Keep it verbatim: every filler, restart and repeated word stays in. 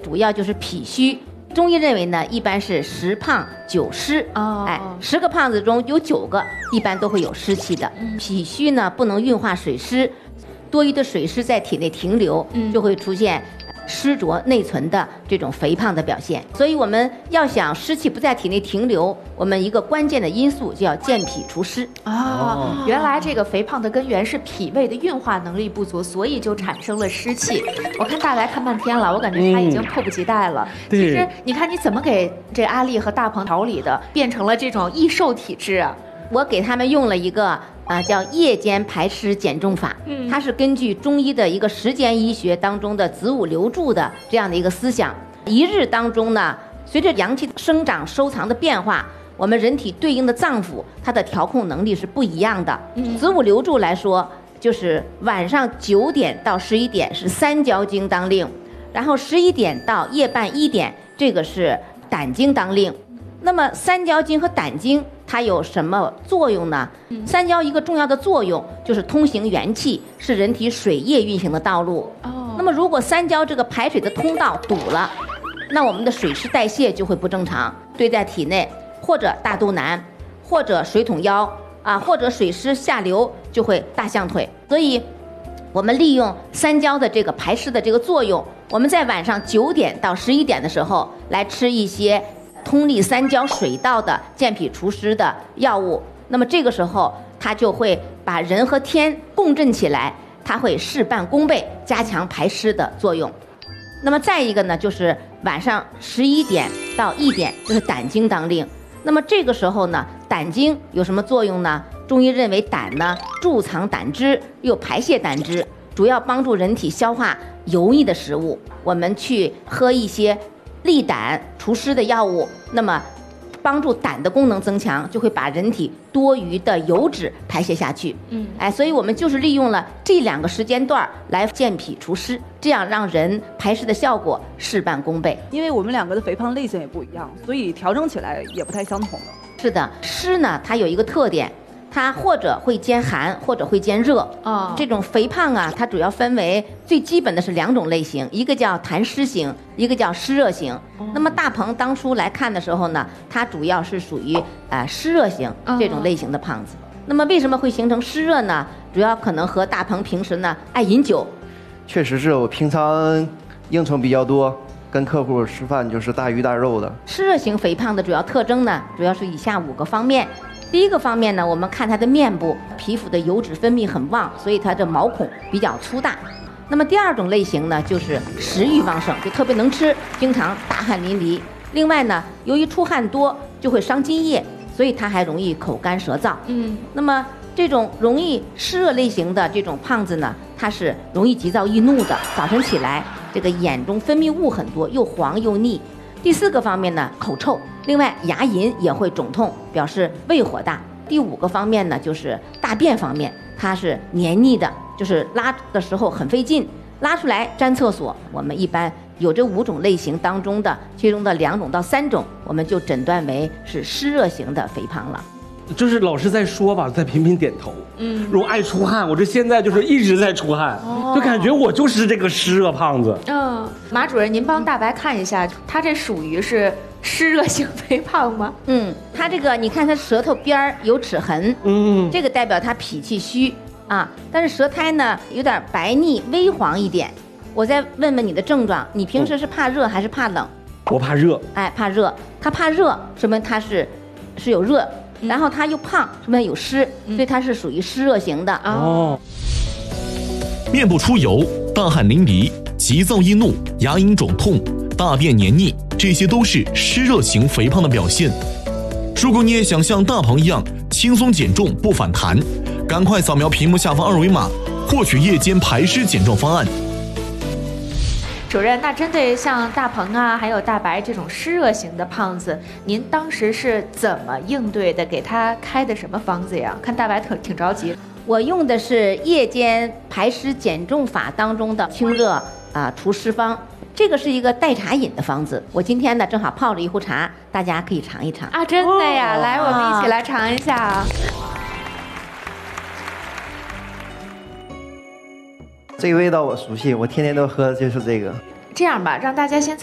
主要就是脾虚。中医认为呢，一般是十胖九湿，哦，哎，十个胖子中有九个一般都会有湿气的。嗯、脾虚呢不能运化水湿，多余的水湿在体内停留，嗯、就会出现湿浊内存的这种肥胖的表现。所以我们要想湿气不在体内停留，我们一个关键的因素就要健脾除湿。 哦，原来这个肥胖的根源是脾胃的运化能力不足，所以就产生了湿气。我看大白看半天了，我感觉他已经迫不及待了。嗯、其实你看你怎么给这阿丽和大鹏调理的，变成了这种易瘦体质啊？ 我给他们用了一个啊叫夜间排湿减重法，嗯，它是根据中医的一个时间医学当中的子午流注的这样的一个思想。一日当中呢，随着阳气生长收藏的变化，我们人体对应的脏腑它的调控能力是不一样的。嗯、子午流注来说，就是晚上九点到十一点是三焦经当令，然后十一点到夜半一点这个是胆经当令。那么三焦经和胆经它有什么作用呢？三焦一个重要的作用就是通行元气，是人体水液运行的道路。哦，那么如果三焦这个排水的通道堵了，那我们的水湿代谢就会不正常，堆在体内，或者大肚腩，或者水桶腰啊，或者水湿下流就会大象腿。所以我们利用三焦的这个排湿的这个作用，我们在晚上九点到十一点的时候来吃一些通利三焦水道的健脾除湿的药物，那么这个时候它就会把人和天共振起来，它会事半功倍，加强排湿的作用。那么再一个呢，就是晚上十一点到一点，就是胆经当令。那么这个时候呢，胆经有什么作用呢？中医认为胆呢贮藏胆汁，又排泄胆汁，主要帮助人体消化油腻的食物。我们去喝一些利胆除湿的药物，那么帮助胆的功能增强，就会把人体多余的油脂排泄下去。嗯，哎，所以我们就是利用了这两个时间段来健脾除湿，这样让人排湿的效果事半功倍。 因为我们两个的肥胖类型也不一样，所以调整起来也不太相同了。 是的，湿呢，它有一个特点，它或者会兼寒，或者会兼热。哦，这种肥胖啊，它主要分为最基本的是两种类型，一个叫痰湿型，一个叫湿热型。哦、那么大鹏当初来看的时候呢，它主要是属于呃湿热型这种类型的胖子。哦、那么为什么会形成湿热呢？主要可能和大鹏平时呢爱饮酒。 确实是我平常应酬比较多，跟客户吃饭就是大鱼大肉的。 湿热型肥胖的主要特征呢，主要是以下五个方面。第一个方面呢，我们看它的面部皮肤的油脂分泌很旺，所以它的毛孔比较粗大。那么第二种类型呢，就是食欲旺盛，就特别能吃，经常大汗淋漓。另外呢，由于出汗多就会伤津液，所以它还容易口干舌燥。嗯，那么这种容易湿热类型的这种胖子呢，它是容易急躁易怒的，早晨起来这个眼中分泌物很多，又黄又腻。第四个方面呢，口臭，另外牙龈也会肿痛，表示胃火大。第五个方面呢，就是大便方面，它是黏腻的，就是拉的时候很费劲，拉出来粘厕所。我们一般有这五种类型当中的其中的两种到三种，我们就诊断为是湿热型的肥胖了。 就是老师在说吧，在频频点头。嗯，我爱出汗，我这现在就是一直在出汗，哦、就感觉我就是这个湿热胖子。 嗯，马主任，您帮大白看一下，他这属于是湿热型肥胖吗？ 嗯，他这个你看他舌头边儿有齿痕，嗯，这个代表他脾气虚啊，但是舌苔呢有点白腻微黄一点。我再问问你的症状，你平时是怕热还是怕冷？ 我怕热。 哎，怕热，他怕热，说明他是是有热。然后他又胖，说明有湿，所以他是属于湿热型的。哦， 面部出油、大汗淋漓、急躁易怒、牙龈肿痛、大便黏腻，这些都是湿热型肥胖的表现。如果你也想像大鹏一样轻松减重不反弹，赶快扫描屏幕下方二维码，获取夜间排湿减重方案。 主任，那针对像大鹏啊，还有大白这种湿热型的胖子，您当时是怎么应对的？给他开的什么方子呀？看大白挺挺着急。 我用的是夜间排湿减重法当中的清热啊除湿方，这个是一个代茶饮的方子。我今天呢正好泡着一壶茶，大家可以尝一尝啊！真的呀，哦、来，我们一起来尝一下啊。 这个味道我熟悉，我天天都喝，就是这个。 这样吧，让大家先